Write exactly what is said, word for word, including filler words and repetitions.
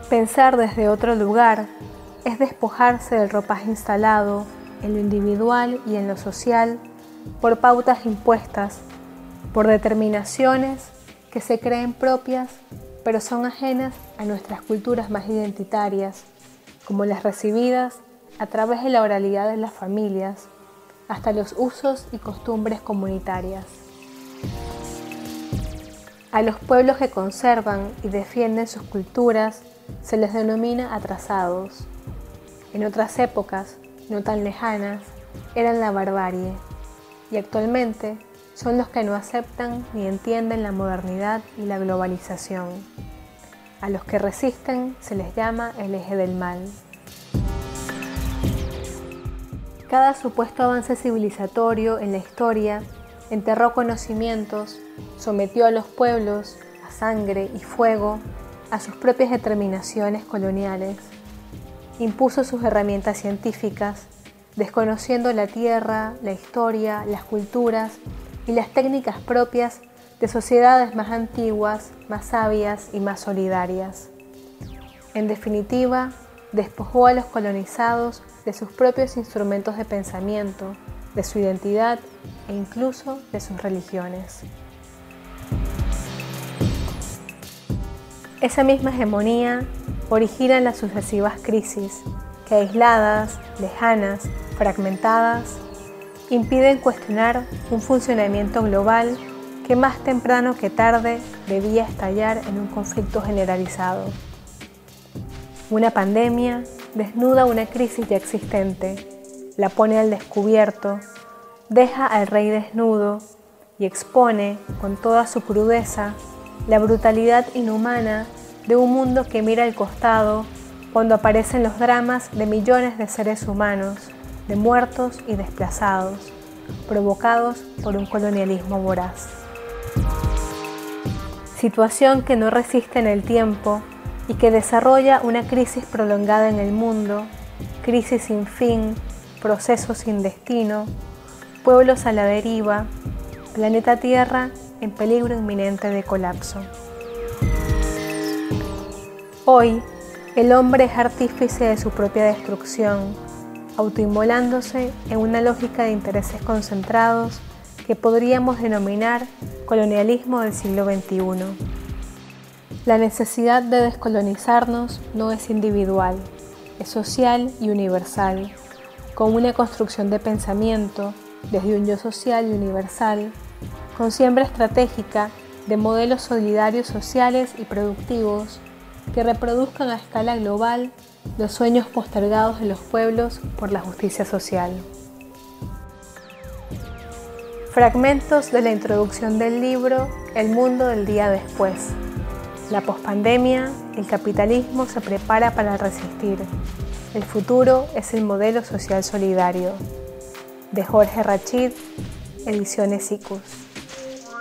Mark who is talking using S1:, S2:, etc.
S1: Pensar desde otro lugar es despojarse del ropaje instalado en lo individual y en lo social por pautas impuestas, por determinaciones que se creen propias pero son ajenas a nuestras culturas más identitarias, como las recibidas a través de la oralidad de las familias, hasta los usos y costumbres comunitarias. A los pueblos que conservan y defienden sus culturas se les denomina atrasados. En otras épocas, no tan lejanas, eran la barbarie, y actualmente son los que no aceptan ni entienden la modernidad y la globalización. A los que resisten se les llama el eje del mal. Cada supuesto avance civilizatorio en la historia enterró conocimientos, sometió a los pueblos a sangre y fuego, a sus propias determinaciones coloniales, impuso sus herramientas científicas, desconociendo la tierra, la historia, las culturas y las técnicas propias de sociedades más antiguas, más sabias y más solidarias. En definitiva, despojó a los colonizados de sus propios instrumentos de pensamiento, de su identidad e incluso de sus religiones. Esa misma hegemonía origina las sucesivas crisis que, aisladas, lejanas, fragmentadas, impiden cuestionar un funcionamiento global que más temprano que tarde debía estallar en un conflicto generalizado. Una pandemia desnuda una crisis ya existente, la pone al descubierto, deja al rey desnudo y expone con toda su crudeza la brutalidad inhumana de un mundo que mira al costado cuando aparecen los dramas de millones de seres humanos, de muertos y desplazados, provocados por un colonialismo voraz. Situación que no resiste en el tiempo y que desarrolla una crisis prolongada en el mundo, crisis sin fin, procesos sin destino, pueblos a la deriva, planeta Tierra en peligro inminente de colapso. Hoy, el hombre es artífice de su propia destrucción, autoinmolándose en una lógica de intereses concentrados que podríamos denominar colonialismo del siglo veintiuno. La necesidad de descolonizarnos no es individual, es social y universal, con una construcción de pensamiento desde un yo social y universal, con siembra estratégica de modelos solidarios sociales y productivos que reproduzcan a escala global los sueños postergados de los pueblos por la justicia social. Fragmentos de la introducción del libro El mundo del día después. La pospandemia, el capitalismo se prepara para resistir. El futuro es el modelo social solidario. De Jorge Rachid, Ediciones Icus.